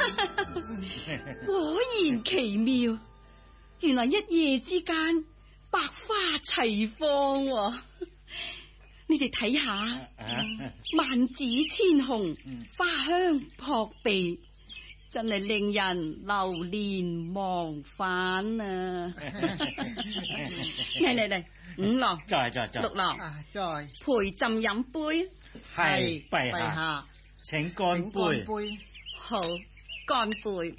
果然奇妙，原來一夜之間百花齊放喎。你哋睇下，萬紫千紅，花香撲鼻，真係令人流連忘返啊！嚟，五郎， 在六郎， 在陪朕飲杯。 係陛陛下， 下， 請乾杯。 好，乾杯。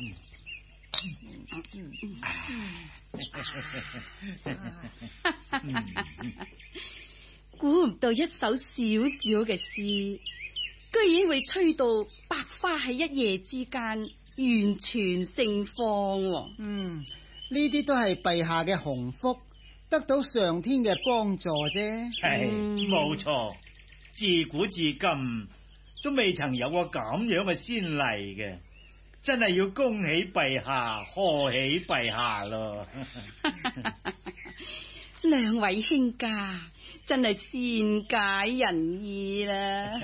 估唔到一首小小嘅詩，居然會吹到百花喺一夜之間完全盛放喎。 呢啲都係陛下嘅鴻福，得到上天嘅幫助啫。 係冇錯，自古至今都未曾有過咁樣嘅先例嘅，真係要恭喜陛下，賀喜陛下咯！ 兩位卿家真係善解人意啦。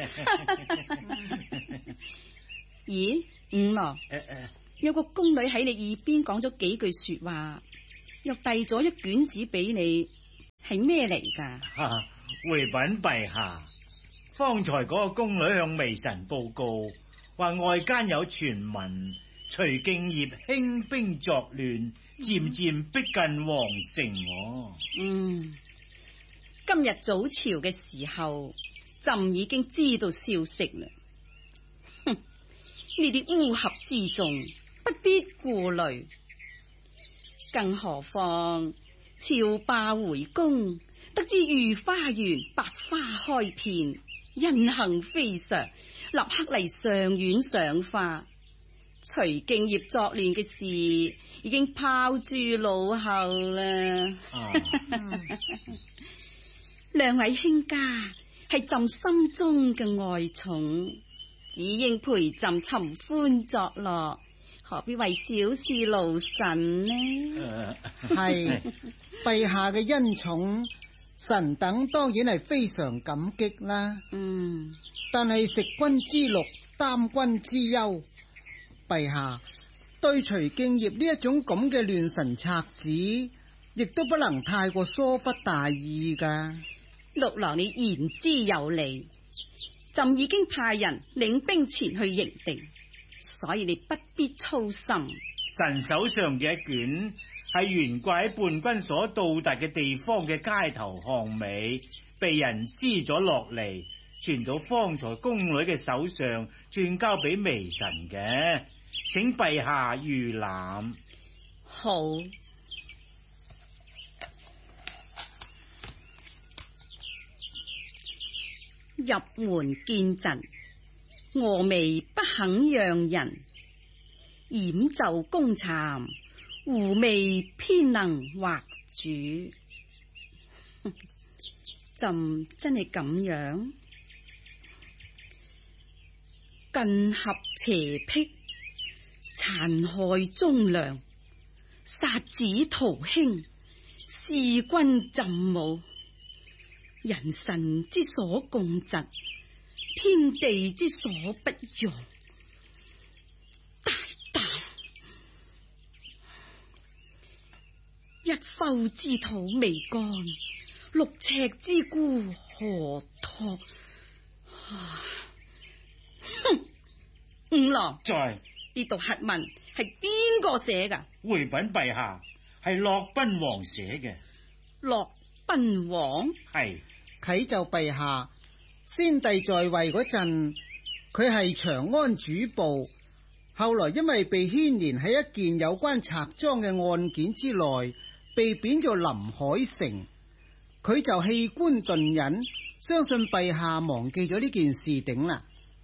咦，五郎，有個宮女喺你耳邊講咗幾句說話，又遞咗一卷紙俾你，係咩嚟噶？ 回稟陛下，方才嗰個宮女向微臣報告，話外間有傳聞，徐敬業興兵作亂，漸漸逼近皇城。 今日早朝嘅時候，朕已經知道消息啦。哼，呢啲烏合之眾，不必顧慮。更何況朝罷回宮，得知御花園百花開遍，人行非常，立刻嚟上院賞花。徐敬業作亂嘅事已經拋諸腦後啦。兩位卿家係朕心中嘅愛寵，只應陪朕尋歡作樂，何必為小事勞神呢？ 係陛下嘅恩寵，臣等當然係非常感激啦。但係食君之祿，擔君之憂，陛下對徐敬業呢一種咁嘅亂臣賊子，亦都不能太過疏忽大意噶。 六郎，你言之有理，朕已經派人領兵前去營地，所以你不必操心。 臣手上嘅一卷係懸掛喺叛軍所到達嘅地方嘅街頭巷尾，被人撕咗落嚟，傳到方才宮女嘅手上，轉交俾微臣嘅，請陛下預覽。 好。入門見陣，峨眉不肯讓人，掩袖公蠶，狐媚偏能惑主。朕真係咁樣，近合邪僻，殘害忠良，殺子屠兄，弑君朕母。人神之所共疾，天地之所不容。大膽！一摟之土未乾，6尺之孤何托？哼！五郎， 在呢度檄文係邊個寫噶？ 回稟陛下，係駱賓王寫嘅。 駱賓王係。 啟奏陛下，先帝在位嗰陣，佢係長安主簿，後來因為被牽連喺一件有關賊贓嘅案件之內，被貶做臨海城，佢就棄官遁隱，相信陛下忘記咗呢件事頂啦。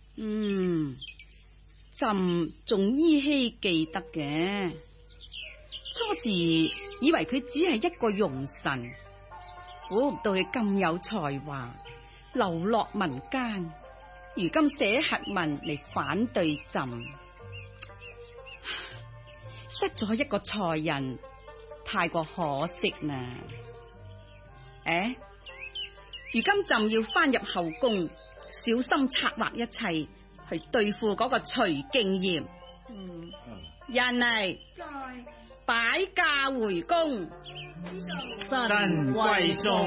朕仲依稀記得嘅，初時以為佢只係一個庸臣。估唔到佢咁有才華，流落民間，如今寫檄文嚟反對朕，失咗一個才人，太過可惜啦。如今朕要翻入後宮，小心策劃一切，去對付嗰個徐敬業。 人嚟， 在擺駕回宮。 臣貴送。